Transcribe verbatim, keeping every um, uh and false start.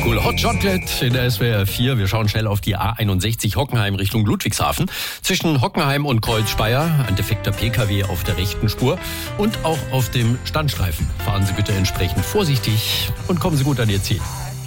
Cool. Hot Chocolate in der S W R vier. Wir schauen schnell auf die A einundsechzig Hockenheim Richtung Ludwigshafen. Zwischen Hockenheim und Kreuzspeyer ein defekter P K W auf der rechten Spur und auch auf dem Standstreifen. Fahren Sie bitte entsprechend vorsichtig und kommen Sie gut an Ihr Ziel.